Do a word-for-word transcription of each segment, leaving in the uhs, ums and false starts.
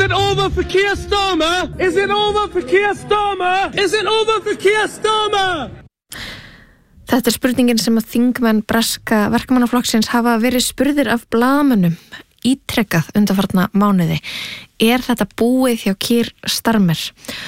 it over for Keir Starmer? Is it over for Keir Starmer? Is it over for Keir Starmer? Þetta er spurningin sem að þingmenn breska verkamannaflokksins hafa verið spurðir af blaðamönnum ítrekkað undanfarna mánuði. Er þetta búið hjá Keir Starmer?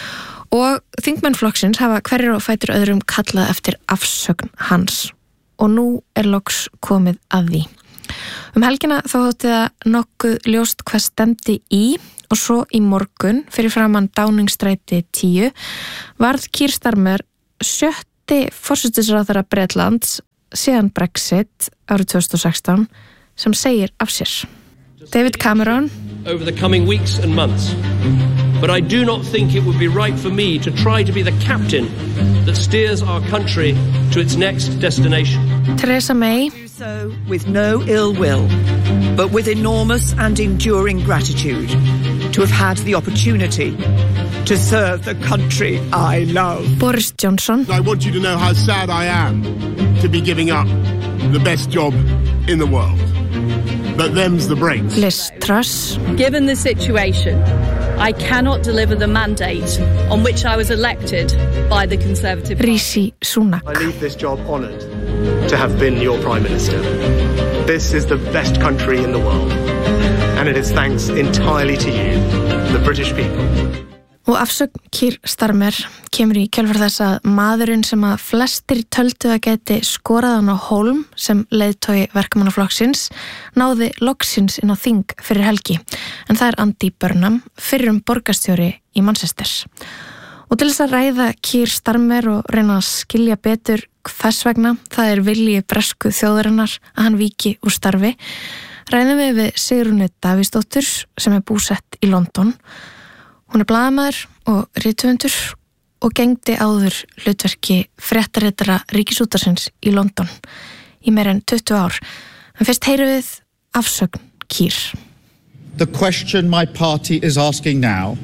Og þingmenn flokksins hafa hverjir og fætur öðrum kallað eftir afsögn hans. Og nú er loks komið að því. Um helgina þá þótti það nokkuð ljóst hvað stemdi í og svo í morgun fyrir framan Downingstræti tíu varð Keir Starmer sjött forsætisráðherra Bretlands síðan Brexit árið tvö þúsund og sextán sem segir af sér. David Cameron over the coming weeks and months. But I do not think it would be right for me to try to be the captain that steers our country to its next destination. Theresa May so with no ill will, but with enormous and enduring gratitude to have had the opportunity to serve the country I love. Boris Johnson. I want you to know how sad I am to be giving up the best job in the world. But them's the breaks. Liz Truss. Given the situation, I cannot deliver the mandate on which I was elected by the Conservative Party. Rishi Sunak. I leave this job honoured to have been your Prime Minister. This is the best country in the world, and it is thanks entirely to you, the British people. Og afsögn Keir Starmer kemur í kjölfar þess að maðurinn sem að flestir töldu að geti skorað hann á hólm sem leiðtogi verkamannaflokksins náði loksins inn á þing fyrir helgi. En það er Andy Burnham, fyrrum borgarstjóri í Manchester. Og til þess að ræða Keir Starmer og reyna að skilja betur hvers vegna það er vilji bresku þjóðarinnar að hann víki úr starfi, ræðum við við Sigrúnu Davíðsdóttur sem er búsett í London. Hún er blaðamaður og rithöfundur og gegndi áður hlutverki fréttaritara Ríkisútvarpsins í London í meira en tuttugu ár. En fyrst heyrum við afsögn Keir. The question my party is asking now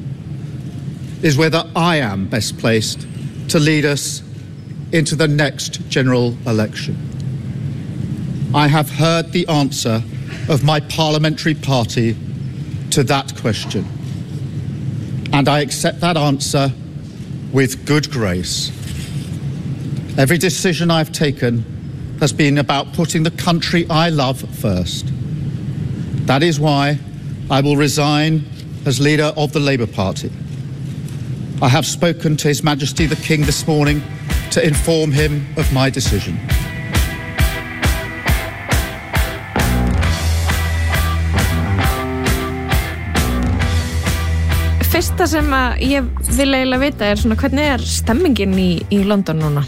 is whether I am best placed to lead us into the next general election. I have heard the answer of my parliamentary party to that question. And I accept that answer with good grace. Every decision I've taken has been about putting the country I love first. That is why I will resign as leader of the Labour Party. I have spoken to His Majesty the King this morning to inform him of my decision. Fyrsta sem að ég vil eiginlega vita er svona hvernig er stemmingin í, í London núna?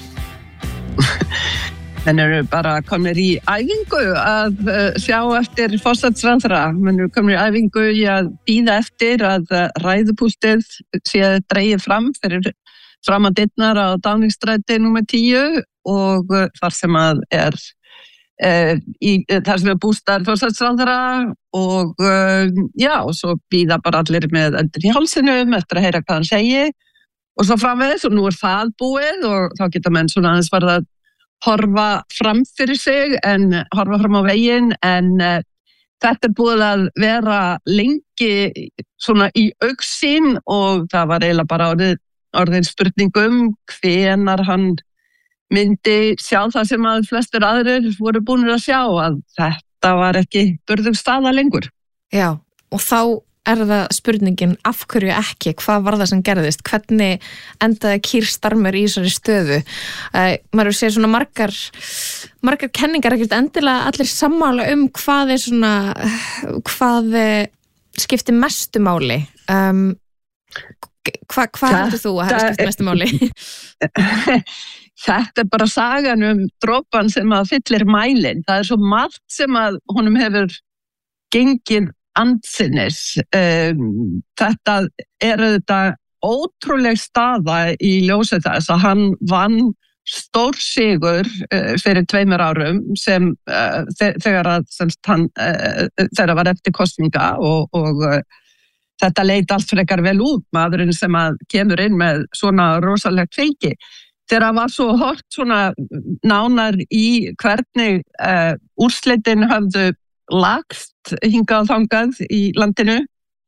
Menn eru bara komnir í æfingu að uh, sjá eftir forsætisráðherra. Menn eru komnir í æfingu í að bíða eftir að uh, ræðupúltið sé dregið fram fyrir fram að dyrnar á Downingstræti númer tíu og uh, þar sem að er uh, í, þar sem er bústaður forsætisráðherra og uh, já, og svo bíða bara allir með eldur í hálsinum eftir að heyra hvað hann segi og svo framvegis og nú er það búið og þá geta menn svona aðeins farið að horfa fram fyrir sig en horfa fram á veginn en uh, þetta er búið að vera lengi svona í augsýn og það var eiginlega bara orðið, orðið spurningum hvenar hann myndi sjá það sem að flestir aðrir voru búinir að sjá að þetta var ekki burðug staða lengur. Já, og þá er það spurningin af hverju ekki, hvað var það sem gerðist, hvernig endaði Keir Starmer í þessari stöðu. Uh, maður sér svona margar, margar kenningar, ekkert endilega allir sammála um hvað er svona, hvað skiptir mestu máli. Um, hva, hvað heldur þú að hafa skipt mestu máli? Þetta er bara sagan um dropan sem að fyllir mælinn. Það er svo margt sem að honum hefur gengið andsinnis. Um, þetta er þetta ótrúleg staða í ljósi þess að hann vann stór sigur uh, fyrir tveimur árum sem uh, þegar að semst hann uh, þegar var eftir kosninga og, og uh, þetta leit allt frekar vel út, maðurinn sem að kemur inn með svona rosalegt fylgi. Þegar það var svo hort svona nánar í hvernig uh, úrslitin höfðu lagst hingað og þangað í landinu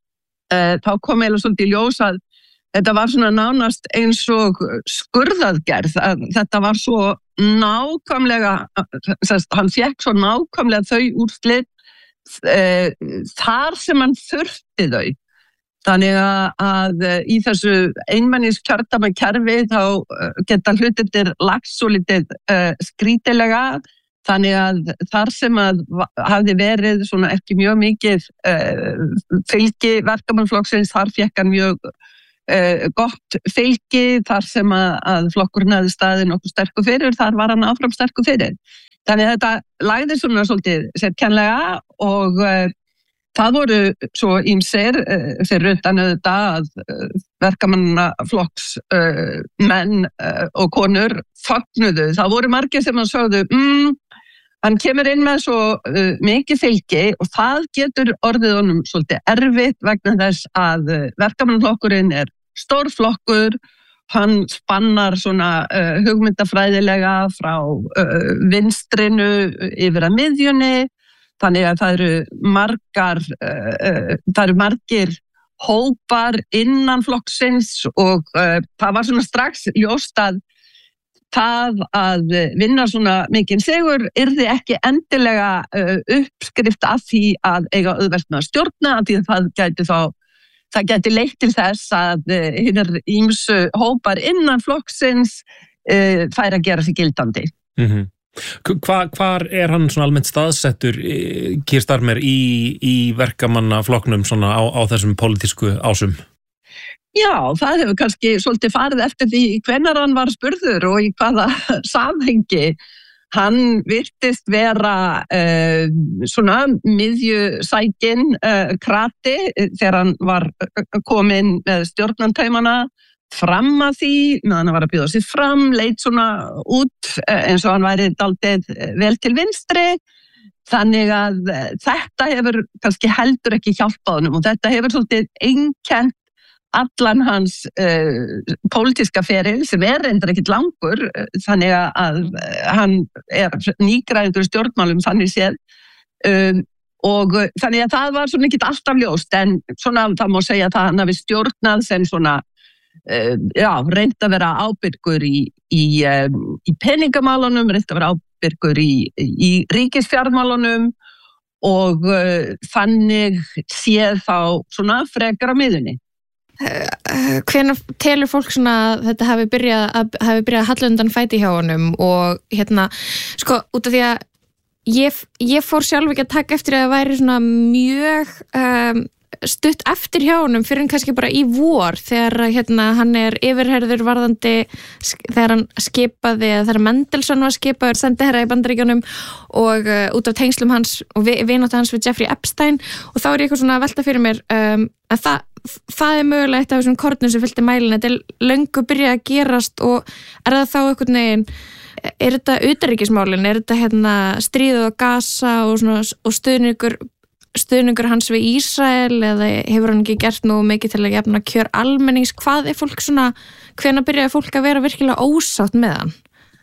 uh, þá kom eiginlega svolítið í ljós að þetta var svona nánast eins og skurðaðgerð, að þetta var svo nákvæmlega, hann fékk svo nákvæmlega þau úrslit uh, þar sem hann þurfti þau. Þannig að, að í þessu einmennis kjördæma kerfi þá geta hlutirnir lagst svo litið uh, skrítilega, þannig að þar sem að hafði verið svona ekki mjög mikið uh, fylgi verkamannflokksins, þar fékk hann mjög uh, gott fylgi, þar sem að, að flokkurinn hafði staðið nokkuð sterkur fyrir, þar var hann áfram sterkur fyrir. Þannig að þetta lagði svona svolítið sérkennlega og uh, það voru svo ýmsir uh, fyrir utan auðvitað að uh, verkamannaflokks uh, menn uh, og konur fagnuðu. Það voru margir sem að sögðu, mm, hann kemur inn með svo uh, mikið fylgi og það getur orðið honum svolítið erfitt vegna þess að uh, verkamannaflokkurinn er stór flokkur, hann spannar svona uh, hugmyndafræðilega frá uh, vinstrinu yfir að miðjunni. Þannig að það eru margar, uh, það eru margir hópar innan flokksins og uh, það var svona strax ljóst að það að vinna svona mikinn sigur yrði ekki endilega uh, uppskrift af því að eiga auðvelt með að stjórna, af því að það gæti þá, það gæti leitt til þess að uh, hinar ýmsu hópar innan flokksins uh, færi að gera sig gildandi. Mhm. Hva, hvar er hann svona almennt staðsettur Keir Starmer í, í verkamannaflokknum svona á, á þessum pólitísku ásum? Já, það hefur kannski svolítið farið eftir því hvenær hann var spurður og í hvaða samhengi. Hann virtist vera uh, svona miðjusækin uh, krati þegar hann var kominn með stjórnantaumana fram að því, meðan hann var að bjóða sig fram, leit svona út eins og hann væri dálítið vel til vinstri, þannig að þetta hefur kannski heldur ekki hjálpað honum og þetta hefur svolítið einkennt allan hans uh, pólitíska feril sem er reyndar ekkert langur, þannig að hann er nýgræðingur í stjórnmálum þannig séð um, og þannig að það var svona ekkert alltaf ljóst en svona það má segja að hann hafi stjórnað sem svona Uh, já, reynt að vera ábyrgur í, í, um, í peningamálunum, reynt að vera ábyrgur í, í ríkisfjármálunum og uh, þannig séð þá svona frekar á miðunni. Uh, hvenær telur fólk svona að þetta hafi byrjað að hafi byrjað að halla undan fæti hjá honum og hérna, sko, út af því að ég, ég fór sjálf ekki að taka eftir að það væri svona mjög um, stutt eftir hjá honum fyrir hann kannski bara í vor þegar hérna, hann er yfirherður varðandi þegar hann skipaði þegar Mendelssohn var skipaður sendiherra í Bandaríkjunum og uh, út af tengslum hans og vináttu hans við Jeffrey Epstein og þá er ég eitthvað svona að velta fyrir mér um, að það, það er mögulega eitt af þessum kornum sem fylgdi mælinn, þetta er löngu byrjað að gerast og er það þá einhvern veginn er þetta utanríkismálin, er þetta hérna, stríðið á Gaza og, svona, og stuðningur stuðningur hans við Ísrael eða hefur hann ekki gert nú mikið til að jafna kjör almennings, hvað er fólk svona, hvenær byrjaði fólk að vera virkilega ósátt með hann?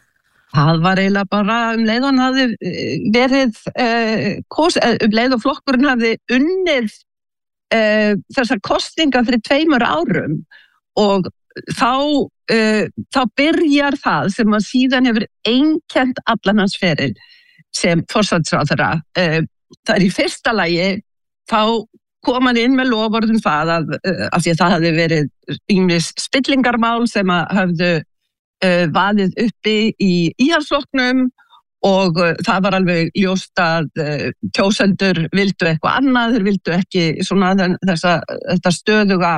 Það var eiginlega bara um leið hann hafði verið uh, kos, um leið og flokkurinn hafði unnið uh, þessar kosningar fyrir tveimur árum og þá, uh, þá byrjar það sem að síðan hefur einkennt allan hans feril sem forsætisráðherra. Uh, Það er í fyrsta lagi, þá kom hann inn með loforðum það að, af því að það hafði verið ýmis spillingarmál sem að hafðu uh, vaðið uppi í íhaldsflokknum og uh, það var alveg ljóst að uh, kjósendur vildu eitthvað annað, þeir vildu ekki svona þessa, þetta stöðuga,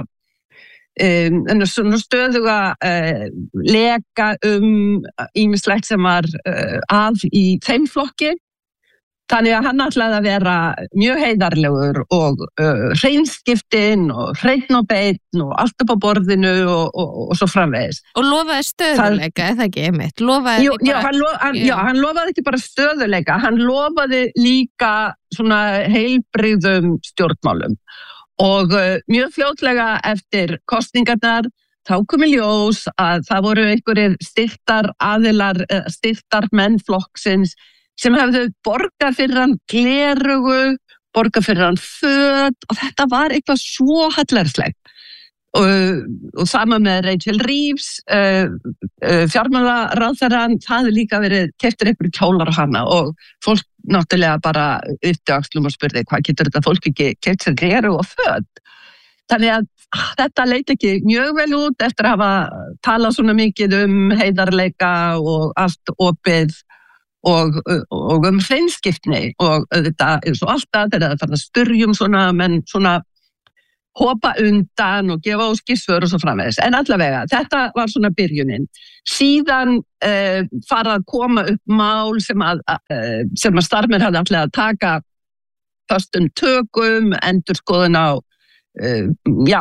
um, svona stöðuga uh, leka um ýmislegt sem var uh, að í þeim flokki. Þannig að hann ætlaði að vera mjög heiðarlegur og uh, hreinskiptinn og hreinn og beinn og allt upp á borðinu og, og, og svo framvegis. Og lofaði stöðuleika, er það ekki einmitt? Lofaði jú, bara... já, hann lo, hann, já, hann lofaði ekki bara stöðuleika, hann lofaði líka svona heilbrigðum stjórnmálum. Og uh, mjög fljótlega eftir kosningarnar þá kom í ljós að það voru einhverjir styrtar aðilar, styrtar menn flokksins sem hefðu borgað fyrir hann glerugu borga fyrir hann föt og þetta var eitthvað svo hallarslegt. Og, og sama með Rachel Reeves, uh, uh, fjármálaráðherrann, það hefði líka verið keyptir einhverjir kjólar á hana og fólk náttúrulega bara yfti öxlum og spurði hvað getur þetta fólk ekki keypt sér gleru og föt. Þannig að þetta leit ekki mjög vel út eftir að hafa talað svona mikið um heiðarleika og allt opið og, og um hreinskiptni og þetta er svo alltaf þegar það fara að spyrjum svona menn svona hopa undan og gefa óskissvör og svo framvegis. En allavega, þetta var svona byrjunin. Síðan uh, fara að koma upp mál sem að, uh, sem að Starmer hafði allega að taka föstum tökum, endurskoðun á uh, já,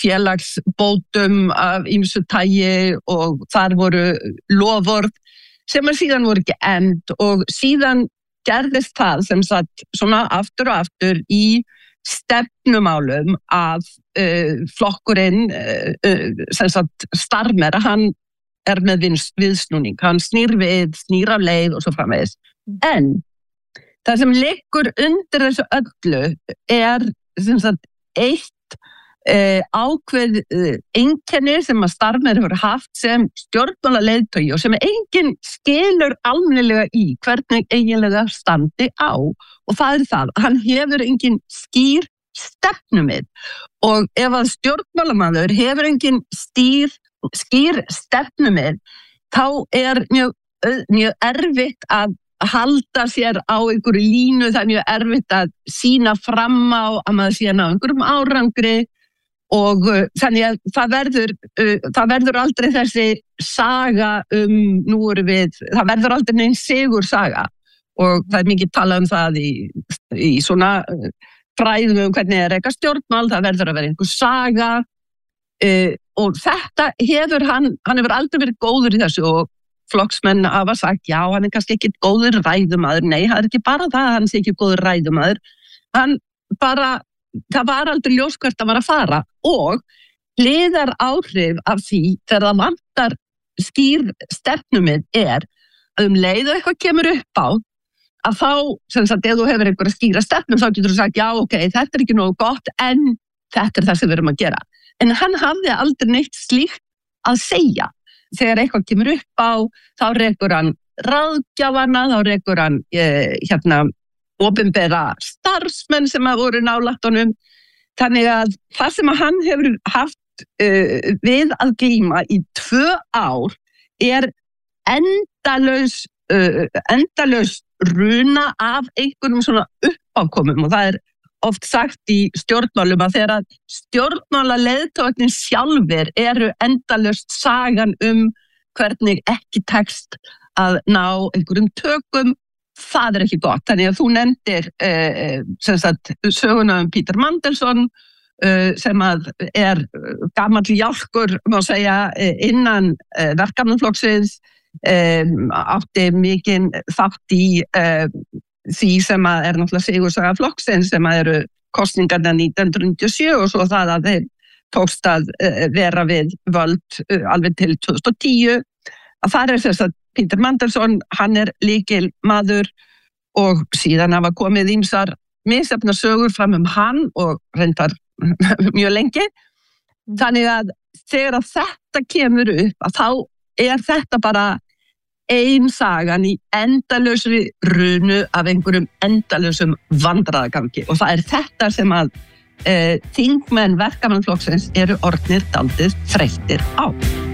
félagsbótum af ýmsu tagi og þar voru loforð sem að síðan voru ekki efnd og síðan gerðist það sem satt svona aftur og aftur í stefnumálum að uh, flokkurinn uh, uh, sem sagt Starmer, hann er með viðsnúning, hann snýr við, snýr af leið og svo framvegis. En það sem liggur undir þessu öllu er sem sagt eitt uh, ákveð uh, einkenni sem að Starmer hefur haft sem stjórnmálaleiðtogi og sem enginn skilur almennilega í hvernig eiginlega standi á. Og það er það, hann hefur engin skýr stefnumið og ef að stjórnmálamaður hefur engin skýr, skýr stefnumið þá er mjög, mjög erfitt að halda sér á einhverju línu, það er mjög erfitt að sýna fram á að maður sé ná einhverjum árangri og uh, þannig að það verður, uh, það verður aldrei þessi saga um, nú erum við, það verður aldrei neins sigur saga. Og það er mikið talað um það í, í svona fræðum um hvernig er eitthvað stjórnmál, það verður að vera einhver saga uh, og þetta hefur hann, hann hefur aldrei verið góður í þessu og flokksmenn hafa sagt, já, hann er kannski ekki góður ræðumaður, nei, það er ekki bara það að hann sé ekki góður ræðumaður, hann bara, það var aldrei ljós hvert að var að fara og hliðar áhrif af því þegar það vantar skýr stefnumið er að um leið og eitthvað kemur upp á að þá, sem sagt, ef þú hefur einhverja skýra stefnum, þá getur þú sagt, já, ok, þetta er ekki nógu gott, en þetta er það sem við erum að gera. En hann hafði aldrei neitt slíkt að segja. Þegar eitthvað kemur upp á, þá rekur hann ráðgjafana, þá rekur hann, eh, hérna, opinbera starfsmenn sem að voru nálægt honum. Þannig að það sem að hann hefur haft uh, við að glíma í tvö ár er endalaus, uh, endalaus runa af einhverjum svona uppákomum og það er oft sagt í stjórnmálum að þegar stjórnmálaleiðtogarnir sjálfir eru endalaust sagan um hvernig ekki tekst að ná einhverjum tökum, það er ekki gott. Þannig að þú nefndir uh, sem sagt, söguna um Peter Mandelson uh, sem að er gamall jálkur, má segja, innan uh, verkefnaflokksins, Um, átti mikinn þátt í uh, því sem að er náttúrulega sigursaga flokksins sem að eru kosningarna nítján hundruð níutíu og sjö og svo það að þeir tókst að uh, vera við völd uh, alveg til tvö þúsund og tíu að það er þess að Peter Mandelson, hann er lykil maður og síðan hafa komið ýmsar misjafnar sögur fram um hann og reyndar mjög lengi. Þannig að þegar að þetta kemur upp að þá er þetta bara ein sagan í endalausri runu af einhverjum endalausum vandræðagangi og það er þetta sem að e, þingmenn verkamannaflokksins eru orðnir dálítið þreyttir á.